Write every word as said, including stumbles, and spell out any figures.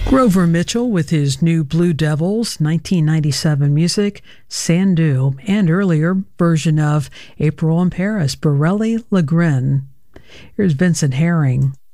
Grover Mitchell with his new Blue Devils nineteen ninety-seven music, Sandu, and earlier version of April in Paris, Borelli Lagrin. Here's Vincent Herring.